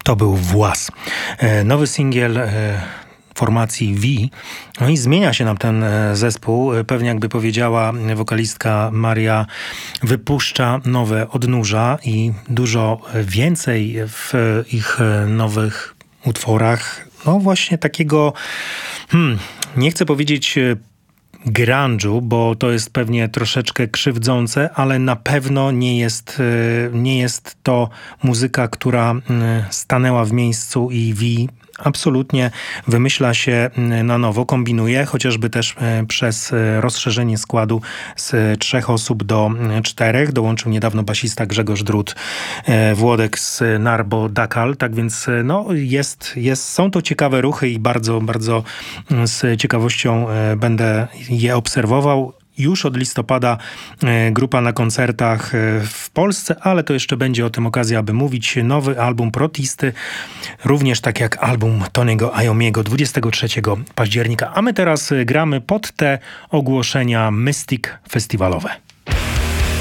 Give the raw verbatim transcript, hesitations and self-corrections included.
To był Włas. Nowy singiel formacji V. No i zmienia się nam ten zespół. Pewnie jakby powiedziała wokalistka Maria, wypuszcza nowe odnóża i dużo więcej w ich nowych utworach. No właśnie takiego, hmm, nie chcę powiedzieć grunge'u, bo to jest pewnie troszeczkę krzywdzące, ale na pewno nie jest, nie jest to muzyka, która stanęła w miejscu i V absolutnie wymyśla się na nowo, kombinuje, chociażby też przez rozszerzenie składu z trzech osób do czterech. Dołączył niedawno basista Grzegorz Drut, Włodek z Narbo Dakal, tak więc no jest, jest, są to ciekawe ruchy i bardzo, bardzo z ciekawością będę je obserwował. Już od listopada grupa na koncertach w Polsce, ale to jeszcze będzie o tym okazja, aby mówić. Nowy album Protisty, również tak jak album Tony'ego Iommiego dwudziestego trzeciego października. A my teraz gramy pod te ogłoszenia Mystic festiwalowe.